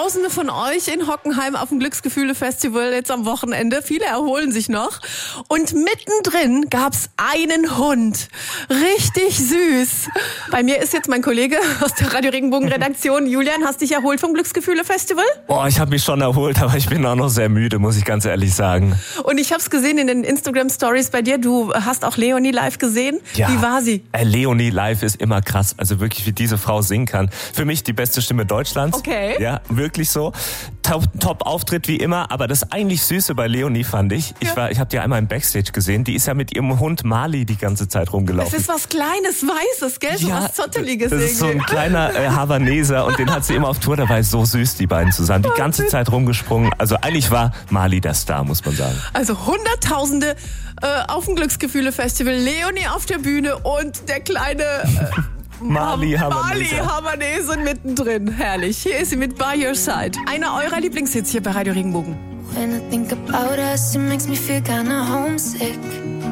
Tausende von euch in Hockenheim auf dem Glücksgefühle-Festival jetzt am Wochenende. Viele erholen sich noch. Und mittendrin gab's einen Hund. Richtig süß. Bei mir ist jetzt mein Kollege aus der Radio Regenbogen-Redaktion. Julian, hast dich erholt vom Glücksgefühle-Festival? Boah, ich habe mich schon erholt, aber ich bin auch noch sehr müde, muss ich ganz ehrlich sagen. Und ich habe es gesehen in den Instagram-Stories bei dir. Du hast auch Leonie live gesehen. Ja, wie war sie? Leonie live ist immer krass. Also wirklich, wie diese Frau singen kann. Für mich die beste Stimme Deutschlands. Okay. Ja, wirklich so. Top-Auftritt wie immer. Aber das eigentlich Süße bei Leonie fand ich. Ja. Ich habe die einmal im Backstage gesehen. Die ist ja mit ihrem Hund Mali die ganze Zeit rumgelaufen. Das ist was Kleines, Weißes, gell? So was Zotteliges. Das ist so ein kleiner Havaneser und den hat sie immer auf Tour. Da war so süß, die beiden zusammen. Die ganze Zeit rumgesprungen. Also eigentlich war Mali der Star, muss man sagen. Also Hunderttausende auf dem Glücksgefühle-Festival. Leonie auf der Bühne und der kleine Mali Havanese mittendrin. Herrlich. Hier ist sie mit By Your Side. Einer eurer Lieblingshits hier bei Radio Regenbogen. When I think about us, it makes me feel kinda homesick.